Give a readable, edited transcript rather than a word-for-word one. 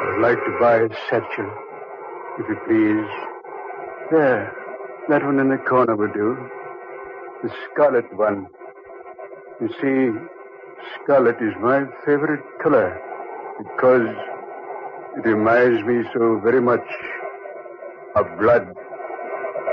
I'd like to buy a satchel, if you please. There, that one in the corner will do. The scarlet one. You see, scarlet is my favorite color because it reminds me so very much of blood.